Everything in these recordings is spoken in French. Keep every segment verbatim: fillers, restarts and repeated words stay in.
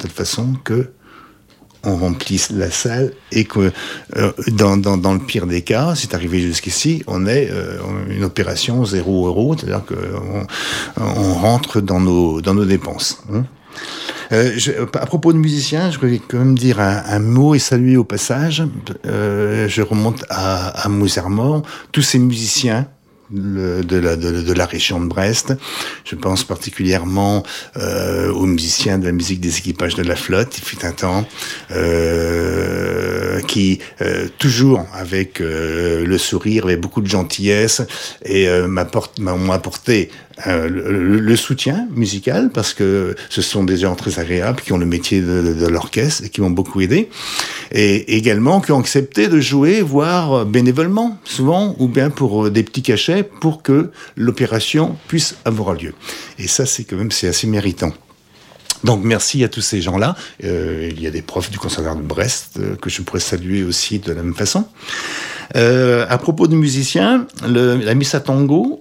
telle façon que on remplisse la salle et que euh, dans, dans, dans le pire des cas, c'est arrivé jusqu'ici, on est euh, une opération zéro euro, c'est-à-dire qu'on on rentre dans nos, dans nos dépenses. Hein. Euh, je, à propos de musiciens, je voulais quand même dire un, un mot et saluer au passage. Euh, je remonte à, à Mouzermort, tous ces musiciens Le, de, la, de, de la région de Brest. Je pense particulièrement euh, aux musiciens de la musique des équipages de la flotte, il fut un temps, euh, qui, euh, toujours avec euh, le sourire, avec beaucoup de gentillesse, et euh, m'ont apporté euh, le, le soutien musical, parce que ce sont des gens très agréables, qui ont le métier de, de, de l'orchestre, et qui m'ont beaucoup aidé, et également qui ont accepté de jouer, voire bénévolement, souvent, ou bien pour des petits cachets, pour que l'opération puisse avoir lieu. Et ça, c'est quand même, c'est assez méritant. Donc, merci à tous ces gens-là. Euh, il y a des profs du Conservatoire de Brest euh, que je pourrais saluer aussi de la même façon. Euh, à propos de musiciens, le, la Missa Tango,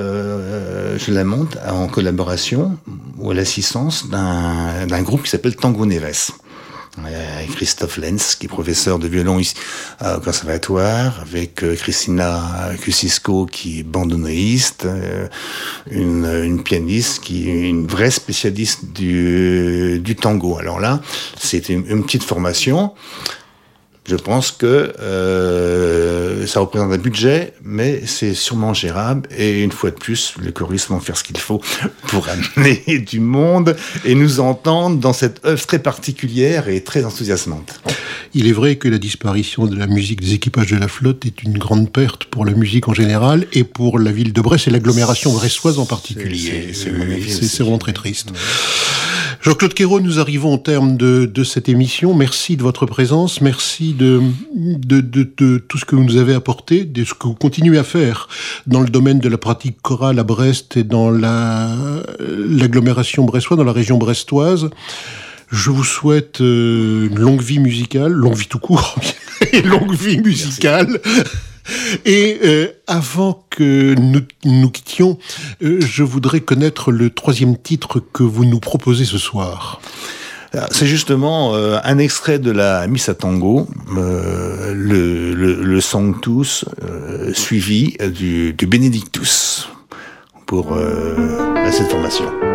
euh, je la monte en collaboration ou à l'assistance d'un, d'un groupe qui s'appelle Tango Neves. Avec Christophe Lenz, qui est professeur de violon ici au conservatoire, avec Christina Cusisco, qui est bandoneoniste, une, une pianiste qui est une vraie spécialiste du, du tango. Alors là, c'était une, une petite formation. Je pense que euh, ça représente un budget, mais c'est sûrement gérable. Et une fois de plus, les choristes vont faire ce qu'il faut pour amener du monde et nous entendre dans cette œuvre très particulière et très enthousiasmante. Il est vrai que la disparition de la musique des équipages de la flotte est une grande perte pour la musique en général et pour la ville de Brest et l'agglomération brestoise en particulier. C'est, c'est, c'est, c'est, c'est vraiment très triste. Ouais. Jean-Claude Queyroux, nous arrivons au terme de, de cette émission. Merci de votre présence, merci de, de, de, de tout ce que vous nous avez apporté, de ce que vous continuez à faire dans le domaine de la pratique chorale à Brest et dans la, l'agglomération brestoise, dans la région brestoise. Je vous souhaite euh, une longue vie musicale, longue vie tout court, et longue vie musicale. Merci. Et euh, avant que nous nous quittions, euh, je voudrais connaître le troisième titre que vous nous proposez ce soir. C'est justement euh, un extrait de la Missa Tango, euh, le, le, le Sanctus, euh, suivi du, du Benedictus pour euh, cette formation.